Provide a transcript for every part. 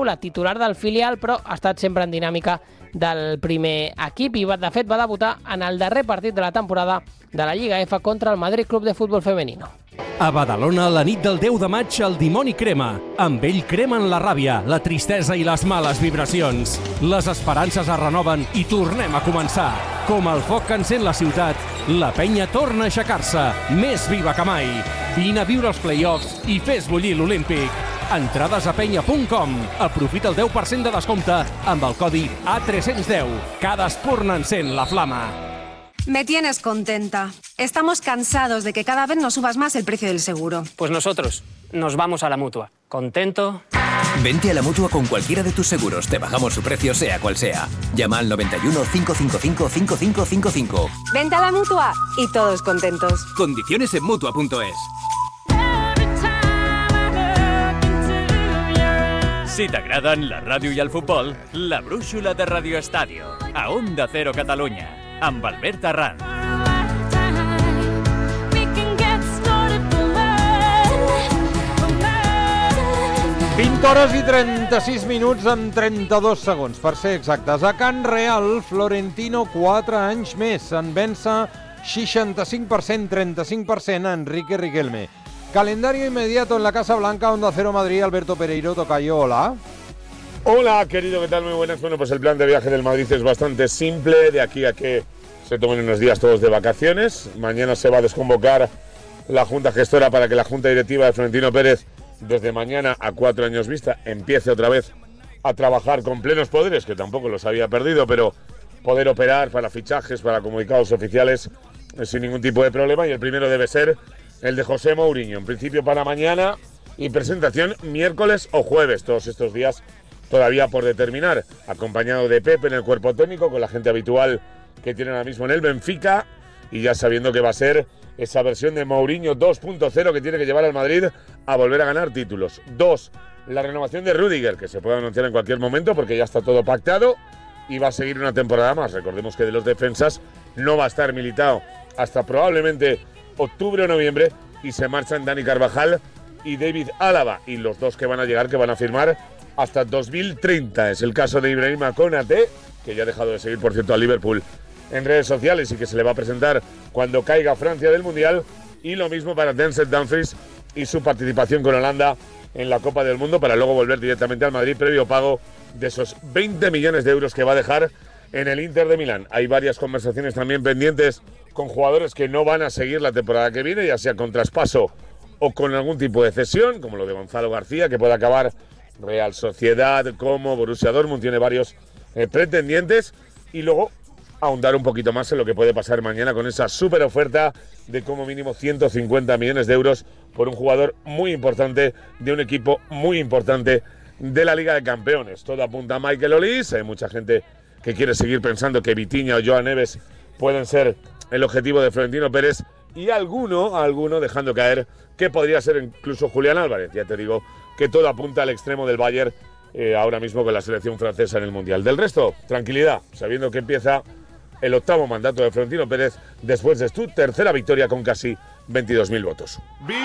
taula, titular del filial, però ha estat sempre en dinàmica del primer equip i, de fet, va debutar en el darrer partit de la temporada de la Lliga F contra el Madrid Club de Fútbol Femenino. A Badalona, la nit del 10 de maig, el dimoni crema. Amb ell cremen la ràbia, la tristesa i les males vibracions. Les esperances es renoven i tornem a començar. Com el foc que encén la ciutat, la penya torna a aixecar-se, més viva que mai. Vine a viure els play-offs i fes bullir l'Olímpic. Entrades a penya.com. Aprofita el 10% de descompte amb el codi A310. Cada espurna encén la flama. Me tienes contenta. Estamos cansados de que cada vez nos subas más el precio del seguro. Pues nosotros nos vamos a la Mutua. ¿Contento? Vente a la Mutua con cualquiera de tus seguros. Te bajamos su precio sea cual sea. Llama al 91 555 5555. Vente a la Mutua y todos contentos. Condiciones en Mutua.es. Si t'agraden la ràdio i el futbol, la brúixola de Radio Estadio, a Onda Cero Catalunya, amb Albert Arran. Hores i 36 minuts amb 32 segons, per ser exactes. A Can Real, Florentino, 4 anys més. En vèncer 65%, 35% a Enrique Riquelme. Calendario inmediato en la Casa Blanca, Onda Cero Madrid, Alberto Pereiro, tocayo, hola. Hola, querido, ¿qué tal? Muy buenas. Bueno, pues el plan de viaje del Madrid es bastante simple. De aquí a que se tomen unos días todos de vacaciones. Mañana se va a desconvocar la Junta Gestora para que la Junta Directiva de Florentino Pérez, desde mañana a 4 años vista, empiece otra vez a trabajar con plenos poderes, que tampoco los había perdido, pero poder operar para fichajes, para comunicados oficiales, sin ningún tipo de problema. Y el primero debe ser el de José Mourinho, en principio para mañana, y presentación miércoles o jueves, todos estos días todavía por determinar, acompañado de Pepe en el cuerpo técnico, con la gente habitual que tiene ahora mismo en el Benfica, y ya sabiendo que va a ser esa versión de Mourinho 2.0 que tiene que llevar al Madrid a volver a ganar títulos. 2. La renovación de Rüdiger, que se puede anunciar en cualquier momento porque ya está todo pactado y va a seguir una temporada más. Recordemos que de los defensas no va a estar Militao hasta probablemente octubre o noviembre, y se marchan Dani Carvajal y David Álava, y los dos que van a llegar, que van a firmar hasta 2030. Es el caso de Ibrahima Konaté, que ya ha dejado de seguir, por cierto, a Liverpool en redes sociales y que se le va a presentar cuando caiga Francia del Mundial, y lo mismo para Denzel Dumfries y su participación con Holanda en la Copa del Mundo, para luego volver directamente al Madrid previo pago de esos 20 millones de euros que va a dejar en el Inter de Milán. Hay varias conversaciones también pendientes con jugadores que no van a seguir la temporada que viene, ya sea con traspaso o con algún tipo de cesión, como lo de Gonzalo García, que puede acabar Real Sociedad, como Borussia Dortmund, tiene varios pretendientes, y luego ahondar un poquito más en lo que puede pasar mañana con esa súper oferta de como mínimo 150 millones de euros por un jugador muy importante de un equipo muy importante de la Liga de Campeones. Todo apunta a Michael Olise. Hay mucha gente que quiere seguir pensando que Vitinha o Joan Neves pueden ser el objetivo de Florentino Pérez, y alguno dejando caer que podría ser incluso Julián Álvarez. Ya te digo que todo apunta al extremo del Bayern ahora mismo con la selección francesa en el Mundial. Del resto, tranquilidad, sabiendo que empieza el 8º mandato de Florentino Pérez después de su tercera victoria con casi 22.000 votos.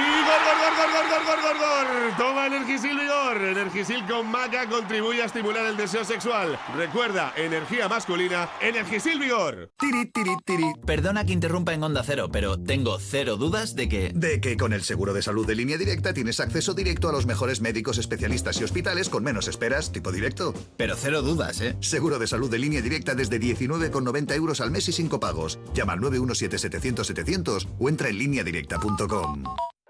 Toma Energisil Vigor. Energisil con maca contribuye a estimular el deseo sexual. Recuerda, energía masculina, Energisil Vigor. Tiri, tiri, tiri. Perdona que interrumpa en Onda Cero, pero tengo cero dudas de que con el seguro de salud de Línea Directa tienes acceso directo a los mejores médicos, especialistas y hospitales con menos esperas, tipo directo. Pero cero dudas, ¿eh? Seguro de salud de Línea Directa desde 19,90 euros al mes y 5 pagos. Llama al 917-700-700 o entra en lineadirecta.com.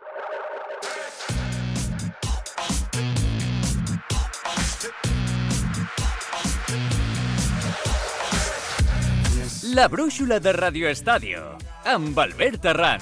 La brúixola de Radio Estadio, amb Albert Arran.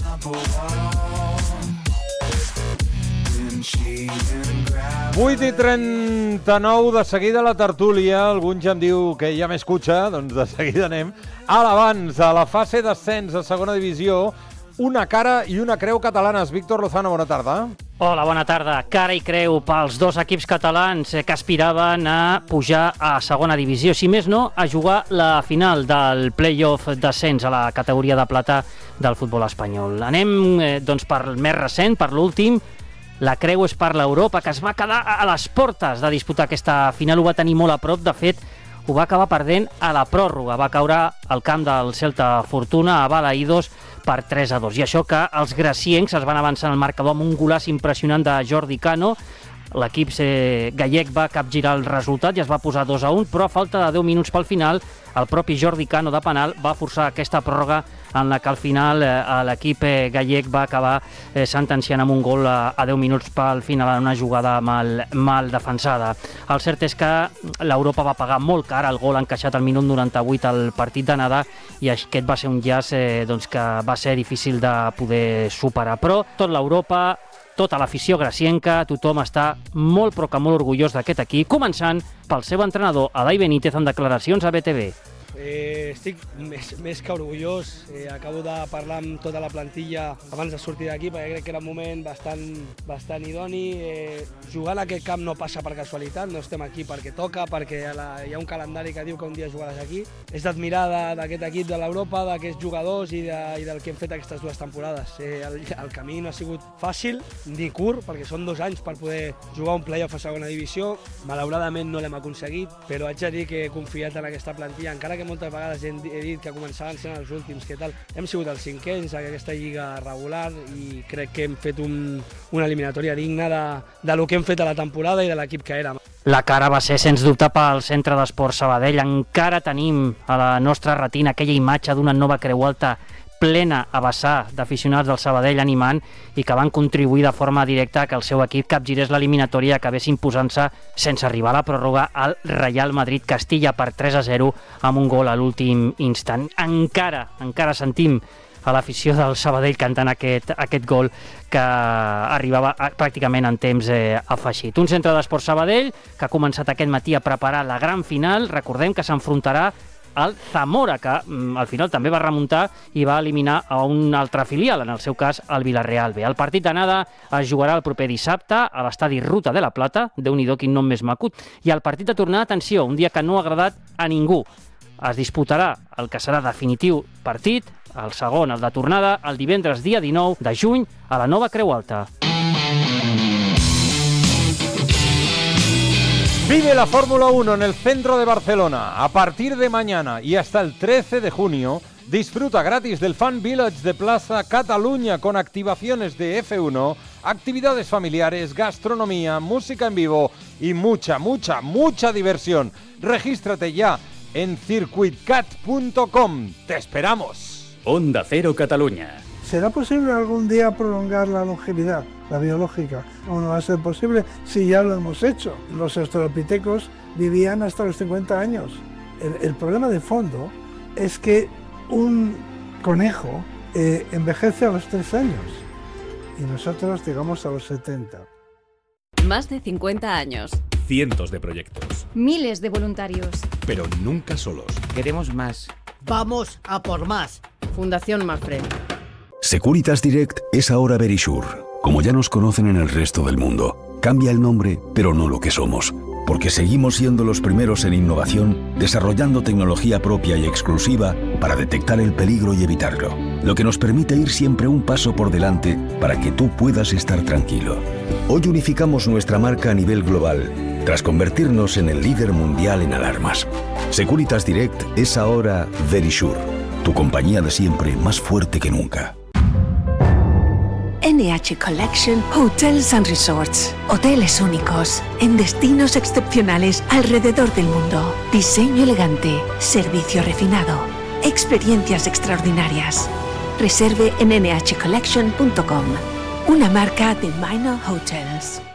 8:39, de seguida la tertúlia. Algun ja em diu que ja m'escucha, doncs de seguida anem. A l'abans, a la fase d'ascens a segona divisió, una cara i una creu catalanes. Víctor Lozano, bona tarda. Hola, bona tarda. Cara i creu pels dos equips catalans que aspiraven a pujar a segona divisió. Si més no, a jugar la final del play-off d'ascens a la categoria de plata del futbol espanyol. Anem doncs per el més recent, per l'últim. la creu és per l'Europa, que es va quedar a les portes de disputar aquesta final, ho va tenir molt a prop, de fet, ho va acabar perdent a la pròrroga, va caure al camp del Celta Fortuna a Balaïdos per 3-2, i això que els graciencs es van avançar en el marcador amb un golaç impressionant de Jordi Cano. L'equip gallec va capgirar el resultat i es va posar 2-1, però a falta de 10 minuts pel final, el propi Jordi Cano de penal va forçar aquesta pròrroga en la que al final l'equip gallec va acabar sentenciant amb un gol a 10 minuts pel final en una jugada mal defensada. El cert és que l'Europa va pagar molt car el gol encaixat al minut 98 al partit d'anada, i aquest va ser un llaç que va ser difícil de poder superar. Però tot l'Europa, tota l'afició gracienca, tothom està molt però que molt orgullós d'aquest equip, començant pel seu entrenador, Adai Benítez, en declaracions a BTV. Estic més que orgullós. Acabo de parlar amb tota la plantilla abans de sortir d'aquí, perquè crec que era un moment bastant idoni. Jugar en aquest camp no passa per casualitat, no estem aquí perquè toca, perquè hi ha un calendari que diu que un dia jugaràs aquí. És d'admirar d'aquest equip de l'Europa, d'aquests jugadors i del que hem fet aquestes dues temporades. El camí no ha sigut fàcil ni curt, perquè són 2 anys per poder jugar un play-off a segona divisió. Malauradament no l'hem aconseguit, però haig de dir que he confiat en aquesta plantilla, encara que moltes vegades he dit que començaven sent els últims, que tal. Hem sigut els 5ens en aquesta lliga regular i crec que hem fet una eliminatòria digna de lo que hem fet a la temporada i de l'equip que érem. La cara va ser, sens dubte, pel Centre d'Esports Sabadell. Encara tenim a la nostra retina aquella imatge d'una nova Creu Alta plena a vessar d'aficionats del Sabadell animant i que van contribuir de forma directa que el seu equip capgirés l'eliminatòria i acabés imposant-se sense arribar a la pròrroga al Real Madrid Castilla per 3-0 amb un gol a l'últim instant. Encara sentim a l'afició del Sabadell cantant aquest gol que arribava pràcticament en temps afegit. Un Centre d'Esports Sabadell que ha començat aquest matí a preparar la gran final. Recordem que s'enfrontarà al Zamora, que al final també va remuntar i va eliminar a un altre filial, en el seu cas el Villarreal B. El partit d'anada es jugarà el proper dissabte a l'estadi Ruta de la Plata, Déu-n'hi-do quin nom més maco, i el partit de tornada, atenció, un dia que no ha agradat a ningú. Es disputarà el que serà definitiu partit, el segon, el de tornada, el divendres dia 19 de juny a la Nova Creu Alta. Vive la Fórmula 1 en el centro de Barcelona. A partir de mañana y hasta el 13 de junio, disfruta gratis del Fan Village de Plaza Cataluña con activaciones de F1, actividades familiares, gastronomía, música en vivo y mucha diversión. Regístrate ya en circuitcat.com. ¡Te esperamos! Onda Cero Cataluña. ¿Será posible algún día prolongar la longevidad, la biológica? ¿Cómo no va a ser posible si ya lo hemos hecho? Los australopitecos vivían hasta los 50 años. El problema de fondo es que un conejo envejece a los 3 años y nosotros llegamos a los 70. Más de 50 años. Cientos de proyectos. Miles de voluntarios. Pero nunca solos. Queremos más. Vamos a por más. Fundación Mafre. Securitas Direct es ahora Verisure, como ya nos conocen en el resto del mundo. Cambia el nombre, pero no lo que somos, porque seguimos siendo los primeros en innovación, desarrollando tecnología propia y exclusiva para detectar el peligro y evitarlo, lo que nos permite ir siempre un paso por delante para que tú puedas estar tranquilo. Hoy unificamos nuestra marca a nivel global, tras convertirnos en el líder mundial en alarmas. Securitas Direct es ahora Verisure, tu compañía de siempre más fuerte que nunca. NH Collection Hotels and Resorts. Hoteles únicos, en destinos excepcionales alrededor del mundo. Diseño elegante, servicio refinado, experiencias extraordinarias. Reserve en nhcollection.com. Una marca de Minor Hotels.